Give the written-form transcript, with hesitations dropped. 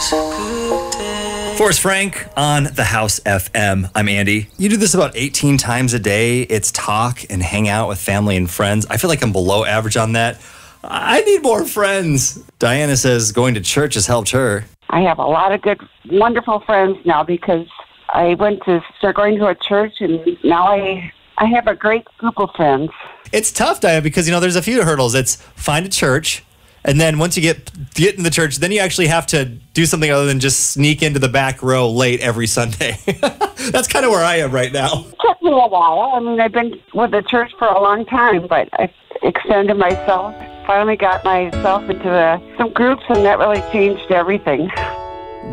Forrest Frank on the House FM. I'm Andy. You do this about 18 times a day. It's talk and hang out with family and friends. I feel like I'm below average on that. I need more friends. Diana says going to church has helped her. I have a lot of good, wonderful friends now because I went to start going to a church, and now I have a great group of friends. It's tough, Diana, because, there's a few hurdles. It's find a church, and then once you get in the church, then you actually have to do something other than just sneak into the back row late every Sunday. That's kind of where I am right now. It took me a while. I've been with the church for a long time, but I've extended myself. Finally got myself into some groups, and that really changed everything.